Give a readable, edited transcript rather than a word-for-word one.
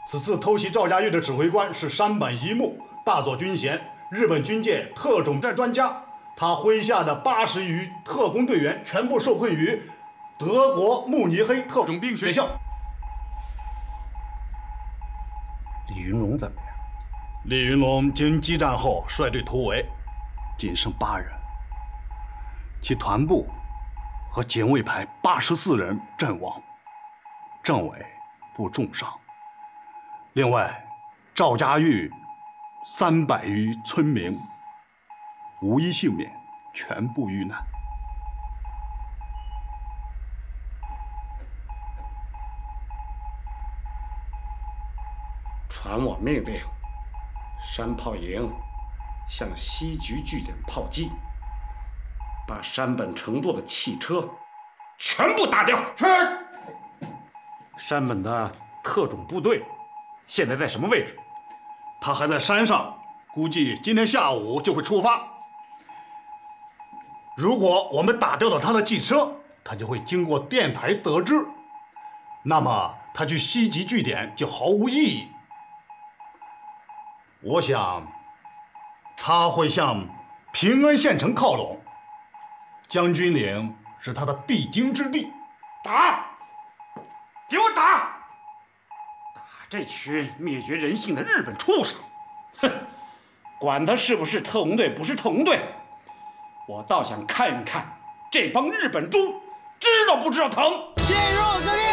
此次偷袭赵家峪的指挥官是山本一木，大佐军衔，日本军界特种战专家。他麾下的80余特工队员全部受困于德国慕尼黑特种兵学校。 李云龙怎么样？ 李云龙经激战后率队突围，仅剩8人，其团部和警卫排84人阵亡，政委负重伤。另外，赵家峪300余村民无一幸免，全部遇难。 传我命令，山炮营向西局据点炮击，把山本乘坐的汽车全部打掉。是。 山本的特种部队现在在什么位置？ 他还在山上，估计今天下午就会出发。如果我们打掉了他的汽车，他就会经过电台得知，那么他去西极据点就毫无意义。我想，他会向平安县城靠拢，将军岭是他的必经之地。 打！给我打！打这群灭绝人性的日本畜生！哼，管他是不是特工队，不是特工队，我倒想看一看这帮日本猪知道不知道疼。 进入司令。